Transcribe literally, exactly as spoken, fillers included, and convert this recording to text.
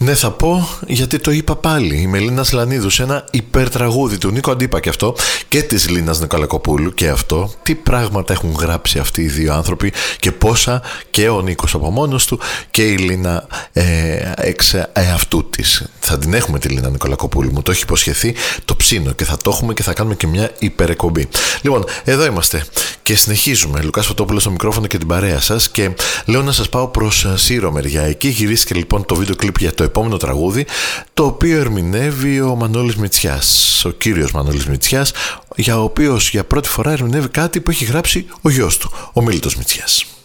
Ναι, θα πω γιατί το είπα πάλι. Η Μελίνα Σλανίδου σε ένα υπερτραγούδι του Νίκο Αντίπα και αυτό, και της Λίνας Νικολακοπούλου και αυτό. Τι πράγματα έχουν γράψει αυτοί οι δύο άνθρωποι και πόσα, και ο Νίκος από μόνος του και η Λίνα ε, εξ εαυτού της. Θα την έχουμε τη Λίνα Νικολακοπούλου, μου το έχει υποσχεθεί, το ψήνω και θα το έχουμε και θα κάνουμε και μια υπερεκπομπή. Λοιπόν, εδώ είμαστε και συνεχίζουμε. Λουκάς Φωτόπουλος στο μικρόφωνο και την παρέα σας, και λέω να σας πάω προς Σύρο μεριά. Εκεί γυρίστηκε λοιπόν το βίντεο κλιπ για το επόμενο τραγούδι, το οποίο ερμηνεύει ο Μανώλης Μητσιάς, ο κύριος Μανώλης Μητσιάς, για ο οποίος για πρώτη φορά ερμηνεύει κάτι που έχει γράψει ο γιος του, ο Μίλτος Μητσιάς.